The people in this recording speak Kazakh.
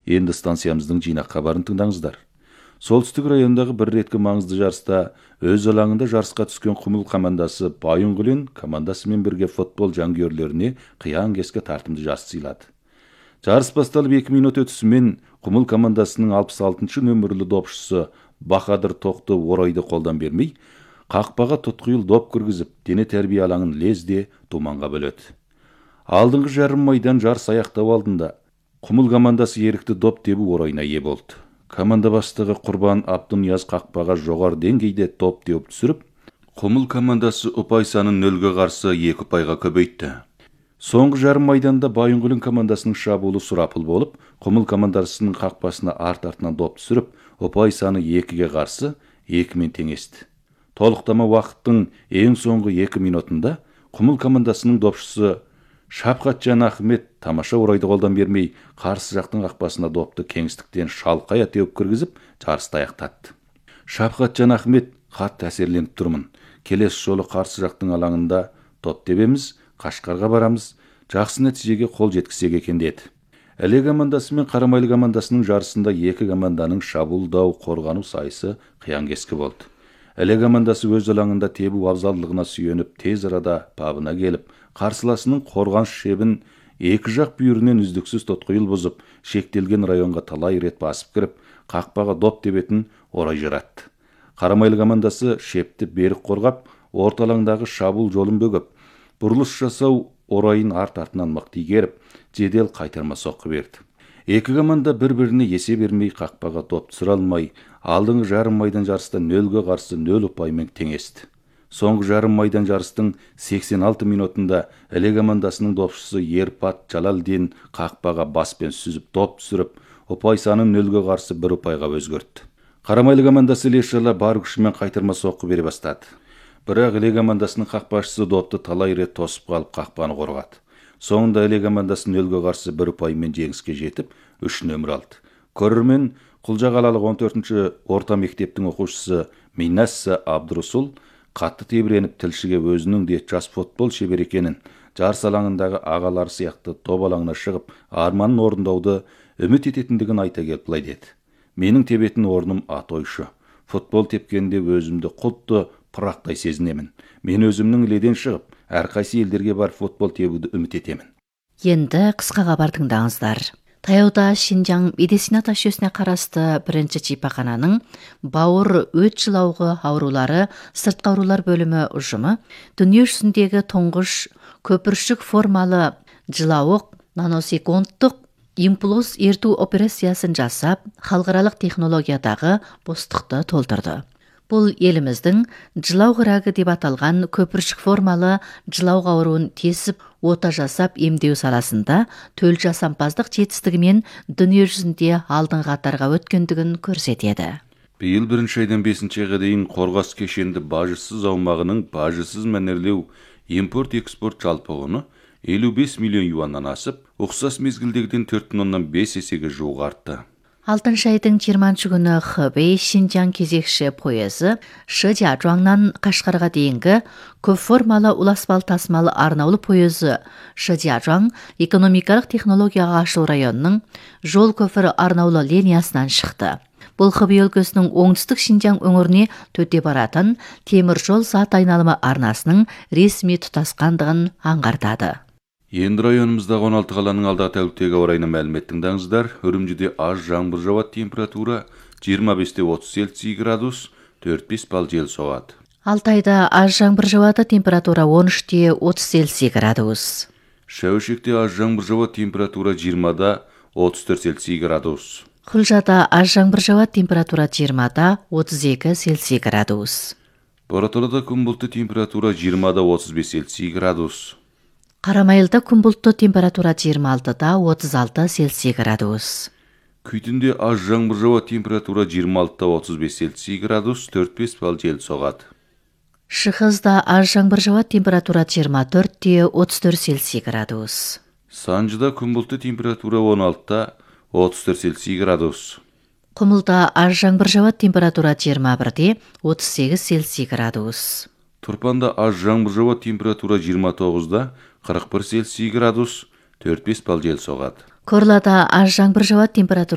Енді станциямыздың жинақ хабарын тыңдаңыздар. Солтүстік райондағы бір реткі маңызды жарыста өз алаңында жарысқа түскен Құмыл командасы Байұңғылен командасымен бірге футбол жанкүйерлеріне қиян-кескі тартымды жарыс сыйлады. Жарыс басталып 2 минут өтісімен Құмыл командасының 66 нөмірлі допшысы Бахадыр Тоқты орайды қолдан бермей, қақпаға тұтқиыл доп кіргізіп, дене тәрбие алаңын лезде туманға бөледі. Алдыңғы жарым майдан жарыс аяқтау алдында Құмыл командасы ерікті доп тебу орайына ие болды. Команда бастығы Құрбан Абдунияз қақпаға жоғары деңгейде топ теуіп түсіріп, Құмыл командасы ұпай санын 0-ге қарсы 2 ұпайға көбейтті. Соңғы жарым майданда Байұңғылен командасының шабуылы сұрапыл болып, Құмыл командасының қақпасына арт-артынан доп түсіріп, ұпай саны 2-ге қарсы 2-мен теңесті. Толықтама уақыттың ең соңғы 2 минутында Құмыл командасының допшысы Шапқатжан Ахмет тамаша орайды қолдан бермей, қарсы жақтың қақпасына допты кеңістіктен шалқая теуіп кіргізіп, жарысты аяқтатты. Шапқатжан Ахмет қатты әсерленіп тұрмын. Келесі жолы қарсы жақтың алаңында топ тебеміз, Қашқарға барамыз, жақсы нәтижеге қол жеткізсек екен деді. Іле командасы мен Қарамайлы командасының жарысында 2 команданың шабуылдау қорғану сайысы қиян-кескі болды. Іле командасы өз алаңында тебу абзалдығына сүйеніп, тез арада бабына келіп, қарсыласының қорғаныс шебін екі жақ бүйірінен үздіксіз тұтқиыл бұзып, шектелген районға талай рет басып кіріп, қақпаға доп тебетін орай жаратты. Қарамайлы командасы шепті берік қорғап, орталаңдағы шабуыл жолын бөгіп, бұрылыс жасау орайын арт-артынан мықты игеріп, жедел қайтарма соққы берді. Екі команда бір-біріне есе бермей, қақпаға доп түсіре алмай, алдыңғы жарым майдан жарыста 0-ге қарсы 0 ұпаймен теңесті. Соңғы жарым майдан жарыстың 86 минутында Іле командасының допшысы Ерпат Жалалдин қақпаға баспен сүзіп доп түсіріп, ұпай санын 0-ге қарсы 1 ұпайға өзгертті. Қарамайлы командасы іле-шала бар күшімен қайтарма соққы бере бастады. Бірақ Іле командасының қақпашысы допты талай рет тосып қалып қақпаны қорғады. Соңында Іле командасы 0-ге қарсы 1 ұпаймен жеңіске жетіп, 3 нөмір алды. Көрермен Құлжа қалалық 14-ші орта мектептің оқушысы Минасса Абдурусул қатты тебіреніп тілшіге өзінің де жас футбол шебер екенін, жарыс алаңындағы ағалар сияқты топ алаңына шығып, арманын орындауды үміт ететіндігін айта келіп былай деді. Менің тебетін орным атойшы. Футбол тепкенде өзімді құтты пырақтай сезінемін. Мен өзімнің Іледен шығып, әрқайсы елдерге бар футбол тебуді үміт етемін. Енді қысқа хабар тыңдаңыздар. Таяуда Шинжаң медицина ташөсіне қарасты бірінші шипахананың бауыр өт жылауғы аурулары сыртқы аурулар бөлімі ұжымы дүние жүзіндегі тұңғыш көпіршік формалы жылауық наносекундтық импульс ерту операциясын жасап, халықаралық технологиядағы бостықты толтырды. Бұл еліміздің жылау рагы деп аталған көпіршік формалы жылау ауруын тесіп, ота жасап емдеу саласында төл жасампаздық жетістігімен дүние жүзінде алдыңғы қатарға өткендігін көрсетеді. Биыл 1 айдан 5 айға дейін қорғас кешенді бажысыз аумағының бажысыз мәнерлеу импорт-экспорт жалпы құны 55 миллион юаннан асып, ұқсас мезгілдегіден 4,5 есеге жуық артты. 6 айдың 20 күні Хэбэй Шинжаң кезекші пойызы Шыжиажуаңнан Қашқарға дейінгі көп формалы уласпал тасымалы арнаулы пойызы Шыжиажуаң экономикалық технологияға ашылу районының жол көпірі арнаулы линиясынан шықты. Бұл Хэбэй өлкесінің оңтүстік Шинжаң өңіріне төте баратын темір жол саат айналымы арнасының ресми тұтасқандығын аңғартады. Енді районымыздағы 16 қаланың алдағы тәуліктегі орайына мәлімет тыңдаңыздар. Үрімжіде аз жаңбыр жауады, температура 25-30 градус, 4-5 балл жел соғады. Алтайда аз жаңбыр жауады, температура 13-30 градус. Шәуішекте аз жаңбыр жауады, температура 20-34 градус. Құлжада аз жаңбыр жауады, температура 20-32 градус. Бораталада күн бұлтты, температура 20-35 градус. Қарамайлыда күн бұлтты, температура 26-36 градус. Күйтінде аз жаңбыр жауады, температура 26-35 градус, 4-5 балл жел соғады. Шығызда аз жаңбыр жауады, температура 24-34 градус. Санжыда күн бұлтты, температура 16-34 градус. Құмылда аз жаңбыр жауады, температура 21-38 градус. Тұрпанда аз жаңбыр жауады, температура 29-41 градус, 4-5 балл жел соғады. Корлада аз жаңбыр жауады, температура